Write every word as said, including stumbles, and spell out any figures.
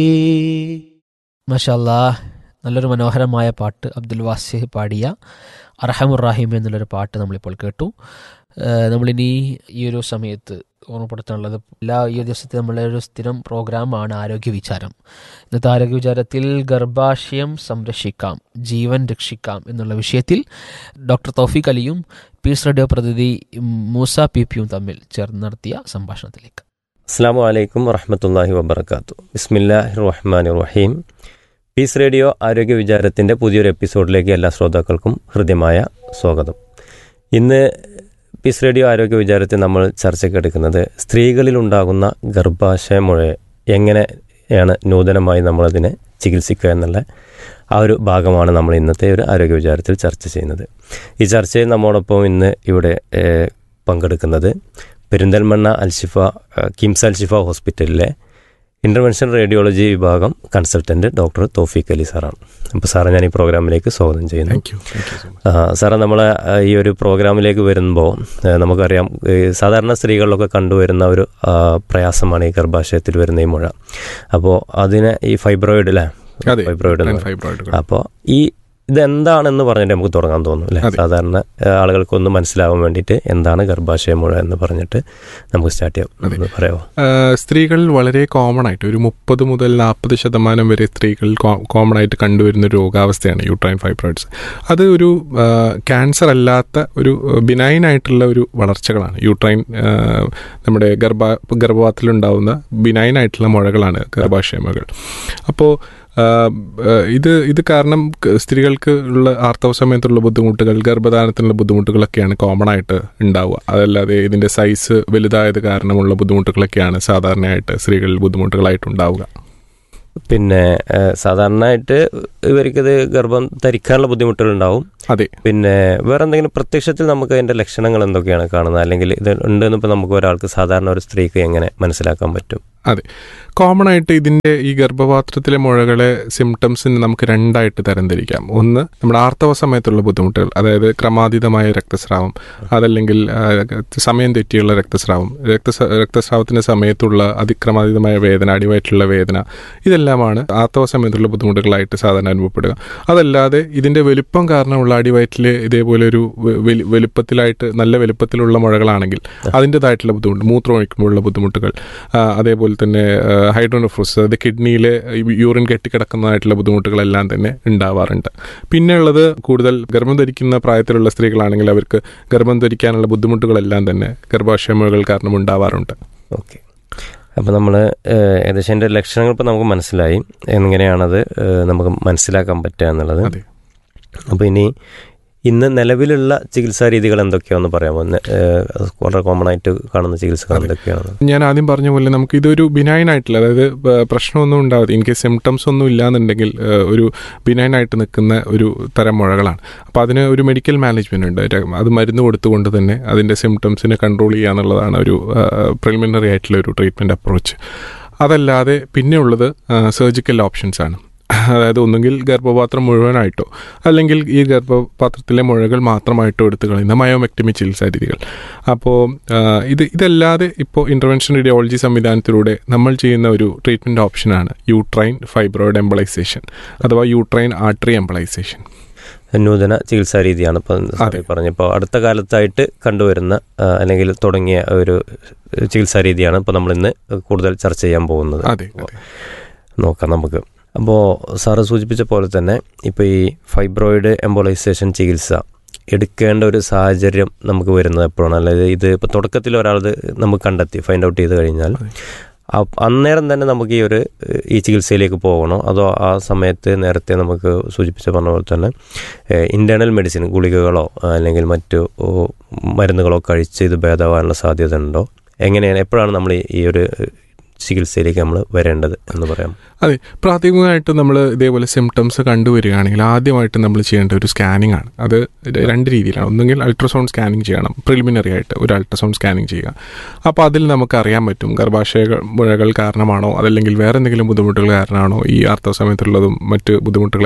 മാഷാല്ലാഹ്, നല്ലൊരു മനോഹരമായ പാട്ട് അബ്ദുൽ വാസിഹ് പാടിയ അർഹമുറാഹിം എന്നുള്ളൊരു പാട്ട് നമ്മളിപ്പോൾ കേട്ടു. നമ്മളിനി ഈ ഒരു സമയത്ത് ഓർമ്മപ്പെടുത്താനുള്ളത്, എല്ലാ ഈ ദിവസത്തെ നമ്മളെ ഒരു സ്ഥിരം പ്രോഗ്രാമാണ് ആരോഗ്യ വിചാരം. ഇന്നത്തെ ആരോഗ്യ വിചാരത്തിൽ ഗർഭാശയം സംരക്ഷിക്കാം, ജീവൻ രക്ഷിക്കാം എന്നുള്ള വിഷയത്തിൽ ഡോക്ടർ തൗഫീഖ് അലിയും പീസ് റേഡിയോ പ്രതിനിധി മൂസ പി പിയും തമ്മിൽ ചേർന്ന് നടത്തിയ സംഭാഷണത്തിലേക്ക്. അസ്സലാമു അലൈക്കും വറഹ്മത്തുള്ളാഹി വബറകാതുഹു. ബിസ്മില്ലാഹിർ റഹ്മാനിർ റഹീം. പീസ് റേഡിയോ ആരോഗ്യ വിചാരത്തിൻ്റെ പുതിയൊരു എപ്പിസോഡിലേക്ക് എല്ലാ ശ്രോതാക്കൾക്കും ഹൃദ്യമായ സ്വാഗതം. ഇന്ന് പീസ് റേഡിയോ ആരോഗ്യ വിചാരത്തിൽ നമ്മൾ ചർച്ചയ്ക്ക് എടുക്കുന്നത് സ്ത്രീകളിലുണ്ടാകുന്ന ഗർഭാശയമുഴ എങ്ങനെയാണ് നൂതനമായി നമ്മളതിനെ ചികിത്സിക്കുക എന്നുള്ള ആ ഒരു ഭാഗമാണ് നമ്മൾ ഇന്നത്തെ ഒരു ആരോഗ്യ വിചാരത്തിൽ ചർച്ച ചെയ്യുന്നത്. ഈ ചർച്ചയിൽ നമ്മോടൊപ്പം ഇന്ന് ഇവിടെ പങ്കെടുക്കുന്നത് പെരിന്തൽമണ്ണ അൽഷിഫ കിംസ് അൽഷിഫ ഹോസ്പിറ്റലിലെ ഇൻ്റർവെൻഷൻ റേഡിയോളജി വിഭാഗം കൺസൾട്ടൻറ്റ് ഡോക്ടർ തൗഫീഖ് അലി സാറാണ്. അപ്പോൾ സാറെ ഞാൻ ഈ പ്രോഗ്രാമിലേക്ക് സ്വാഗതം ചെയ്യുന്നു. സാറേ, നമ്മളെ ഈ ഒരു പ്രോഗ്രാമിലേക്ക് വരുമ്പോൾ നമുക്കറിയാം, സാധാരണ സ്ത്രീകളിലൊക്കെ കണ്ടുവരുന്ന ഒരു പ്രയാസമാണ് ഈ ഗർഭാശയത്തിൽ വരുന്ന ഈ മുഴ. അപ്പോൾ അതിനെ ഈ ഫൈബ്രോയിഡ് അല്ലേ ഫൈബ്രോയിഡ് അപ്പോൾ ഈ ഇതെന്താണെന്ന് പറഞ്ഞിട്ട് നമുക്ക് തുടങ്ങാൻ തോന്നും അല്ലേ? സാധാരണ ആളുകൾക്കൊന്ന് മനസ്സിലാവാൻ വേണ്ടിയിട്ട് എന്താണ് ഗർഭാശയ മുഴ എന്ന് പറഞ്ഞിട്ട് നമുക്ക് സ്റ്റാർട്ട് ചെയ്യാം. പറയാമോ? സ്ത്രീകളിൽ വളരെ കോമൺ ആയിട്ട് ഒരു മുപ്പത് മുതൽ നാൽപ്പത് ശതമാനം വരെ സ്ത്രീകളിൽ കോമൺ ആയിട്ട് കണ്ടുവരുന്ന ഒരു രോഗാവസ്ഥയാണ് യൂട്രൈൻ ഫൈബ്രോയിഡ്സ്. അത് ഒരു ക്യാൻസർ അല്ലാത്ത ഒരു ബിനൈൻ ആയിട്ടുള്ള ഒരു വളർച്ചകളാണ്. യൂട്രൈൻ നമ്മുടെ ഗർഭ ഗർഭപാത്രത്തിലുണ്ടാവുന്ന ബിനൈൻ ആയിട്ടുള്ള മുഴകളാണ് ഗർഭാശയ മുഴകൾ. അപ്പോൾ ഇത് ഇത് കാരണം സ്ത്രീകൾക്ക് ഉള്ള ആർത്തവ സമയത്തുള്ള ബുദ്ധിമുട്ടുകൾ, ഗർഭധാരണത്തിനുള്ള ബുദ്ധിമുട്ടുകളൊക്കെയാണ് കോമൺ ആയിട്ട് ഉണ്ടാവുക. അതല്ലാതെ ഇതിൻ്റെ സൈസ് വലുതായത് കാരണമുള്ള ബുദ്ധിമുട്ടുകളൊക്കെയാണ് സാധാരണയായിട്ട് സ്ത്രീകളിൽ ബുദ്ധിമുട്ടുകളായിട്ടുണ്ടാവുക. പിന്നെ സാധാരണയായിട്ട് ഇവർക്കിത് ഗർഭം ധരിക്കാനുള്ള ബുദ്ധിമുട്ടുകളുണ്ടാവും. അതെ. പിന്നെ വേറെ എന്തെങ്കിലും പ്രത്യക്ഷത്തിൽ നമുക്ക് അതിൻ്റെ ലക്ഷണങ്ങൾ എന്തൊക്കെയാണ് കാണുന്നത്, അല്ലെങ്കിൽ ഇത് ഉണ്ടെന്ന് ഇപ്പോൾ നമുക്ക് ഒരാൾക്ക് സാധാരണ ഒരു സ്ത്രീക്ക് എങ്ങനെ മനസ്സിലാക്കാൻ പറ്റും? അതെ, കോമൺ ആയിട്ട് ഇതിൻ്റെ ഈ ഗർഭപാത്രത്തിലെ മുഴകളെ സിംറ്റംസിന് നമുക്ക് രണ്ടായിട്ട് തരംതിരിക്കാം. ഒന്ന്, നമ്മുടെ ആർത്തവ സമയത്തുള്ള ബുദ്ധിമുട്ടുകൾ, അതായത് ക്രമാതീതമായ രക്തസ്രാവം, അതല്ലെങ്കിൽ സമയം തെറ്റിയുള്ള രക്തസ്രാവം, രക്തസ രക്തസ്രാവത്തിൻ്റെ സമയത്തുള്ള അതിക്രമാതീതമായ വേദന, അടിവയറ്റിലുള്ള വേദന, ഇതെല്ലാമാണ് ആർത്തവ സമയത്തുള്ള ബുദ്ധിമുട്ടുകളായിട്ട് സാധാരണ അനുഭവപ്പെടുക. അതല്ലാതെ ഇതിൻ്റെ വലുപ്പം കാരണമുള്ള അടിവയറ്റിൽ ഇതേപോലെ ഒരു വലുപ്പത്തിലായിട്ട് നല്ല വലുപ്പത്തിലുള്ള മുഴകളാണെങ്കിൽ അതിൻ്റെതായിട്ടുള്ള ബുദ്ധിമുട്ട്, മൂത്രം ഒഴിക്കുമ്പോഴുള്ള ബുദ്ധിമുട്ടുകൾ, അതേപോലെ തന്നെ ഹൈഡ്രോനെഫ്രോസിസ്, അതായത് കിഡ്നിയിലെ യൂറിൻ കെട്ടിക്കിടക്കുന്നതായിട്ടുള്ള ബുദ്ധിമുട്ടുകളെല്ലാം തന്നെ ഉണ്ടാവാറുണ്ട്. പിന്നെയുള്ളത്, കൂടുതൽ ഗർഭം ധരിക്കുന്ന പ്രായത്തിലുള്ള സ്ത്രീകളാണെങ്കിൽ അവർക്ക് ഗർഭം ധരിക്കാനുള്ള ബുദ്ധിമുട്ടുകളെല്ലാം തന്നെ ഗർഭാശയ മുഴകൾ കാരണം ഉണ്ടാവാറുണ്ട്. ഓക്കെ, അപ്പോൾ നമ്മൾ ഏകദേശം എൻ്റെ ലക്ഷണങ്ങൾ ഇപ്പോൾ നമുക്ക് മനസ്സിലായി, എങ്ങനെയാണത് നമുക്ക് മനസ്സിലാക്കാൻ പറ്റുക എന്നുള്ളത്. അപ്പോൾ ഇനി ഇന്ന് നിലവിലുള്ള ചികിത്സാ രീതികൾ എന്തൊക്കെയാണെന്ന് പറയാമോ? വളരെ കോമൺ ആയിട്ട് കാണുന്ന ചികിത്സകൾ എന്തൊക്കെയാണ്? ഞാൻ ആദ്യം പറഞ്ഞ പോലെ നമുക്ക് ഇതൊരു ബിനൈൻ ആയിട്ടുള്ള, അതായത് പ്രശ്നമൊന്നും ഉണ്ടാവാതെ, ഇൻ കേസ് സിംറ്റംസ് ഒന്നും ഇല്ലാന്നുണ്ടെങ്കിൽ ഒരു ബിനൈൻ ആയിട്ട് നിൽക്കുന്ന ഒരു തരം മുഴകളാണ്. അപ്പോൾ അതിന് ഒരു മെഡിക്കൽ മാനേജ്മെൻ്റ് ഉണ്ട്. അത് മരുന്ന് കൊടുത്തുകൊണ്ട് തന്നെ അതിൻ്റെ സിംറ്റംസിനെ കൺട്രോൾ ചെയ്യുക എന്നുള്ളതാണ് ഒരു പ്രിലിമിനറി ആയിട്ടുള്ള ഒരു ട്രീറ്റ്മെൻറ്റ് അപ്രോച്ച്. അതല്ലാതെ പിന്നെയുള്ളത് സർജിക്കൽ ഓപ്ഷൻസ് ആണ്. അതായത് ഒന്നുകിൽ ഗർഭപാത്രം മുഴുവനായിട്ടോ അല്ലെങ്കിൽ ഈ ഗർഭപാത്രത്തിലെ മുഴകൾ മാത്രമായിട്ടോ എടുത്തു കളയുന്ന മയോമെക്ടമി ചികിത്സാ രീതികൾ. അപ്പോൾ ഇത് ഇതല്ലാതെ ഇപ്പോൾ ഇൻ്റർവെൻഷൻ റേഡിയോളജി സംവിധാനത്തിലൂടെ നമ്മൾ ചെയ്യുന്ന ഒരു ട്രീറ്റ്മെൻറ്റ് ഓപ്ഷനാണ് യൂട്രൈൻ ഫൈബ്രോയിഡ് എംബളൈസേഷൻ അഥവാ യൂട്രൈൻ ആർട്ടറി എംബളൈസേഷൻ. നൂതന ചികിത്സാ രീതിയാണ് ഇപ്പോൾ പറഞ്ഞപ്പോൾ അടുത്ത കാലത്തായിട്ട് കണ്ടുവരുന്ന അല്ലെങ്കിൽ തുടങ്ങിയ ഒരു ചികിത്സാ രീതിയാണ് ഇപ്പോൾ നമ്മളിന്ന് കൂടുതൽ ചർച്ച ചെയ്യാൻ പോകുന്നത്. അതെ, നോക്കാം നമുക്ക്. അപ്പോൾ സാറ് സൂചിപ്പിച്ച പോലെ തന്നെ ഇപ്പോൾ ഈ ഫൈബ്രോയിഡ് എംബോളൈസേഷൻ ചികിത്സ എടുക്കേണ്ട ഒരു സാഹചര്യം നമുക്ക് വരുന്നത് എപ്പോഴാണ്? അതായത് ഇത് ഇപ്പോൾ തുടക്കത്തിൽ ഒരാളത് നമുക്ക് കണ്ടെത്തി ഫൈൻഡ് ഔട്ട് ചെയ്ത് കഴിഞ്ഞാൽ അന്നേരം തന്നെ നമുക്ക് ഈ ഒരു ഈ ചികിത്സയിലേക്ക് പോകണോ, അതോ ആ സമയത്ത് നേരത്തെ നമുക്ക് സൂചിപ്പിച്ച പറഞ്ഞ പോലെ തന്നെ ഇൻറ്റേർണൽ മെഡിസിൻ, ഗുളികകളോ അല്ലെങ്കിൽ മറ്റു മരുന്നുകളോ കഴിച്ച് ഇത് ഭേദമാകാനുള്ള സാധ്യത ഉണ്ടോ? എങ്ങനെയാണ്, എപ്പോഴാണ് നമ്മൾ ഈ ഒരു ചികിത്സയിലേക്ക് നമ്മൾ വരേണ്ടത് എന്ന് പറയാം? അതെ, പ്രാഥമികമായിട്ട് നമ്മൾ ഇതേപോലെ സിംറ്റംസ് കണ്ടുവരികയാണെങ്കിൽ ആദ്യമായിട്ട് നമ്മൾ ചെയ്യേണ്ട ഒരു സ്കാനിങ് ആണ്. അത് രണ്ട് രീതിയിലാണ്. ഒന്നുകിൽ അൾട്രാസൗണ്ട് സ്കാനിങ് ചെയ്യണം, പ്രിലിമിനറി ആയിട്ട് ഒരു അൾട്രാസൗണ്ട് സ്കാനിങ് ചെയ്യുക. അപ്പോൾ അതിൽ നമുക്ക് അറിയാൻ പറ്റും ഗർഭാശയ മുഴകൾ കാരണമാണോ അതല്ലെങ്കിൽ വേറെ എന്തെങ്കിലും ബുദ്ധിമുട്ടുകൾ കാരണമാണോ ഈ ആർത്തവ സമയത്തുള്ളതും മറ്റ് ബുദ്ധിമുട്ടുകൾ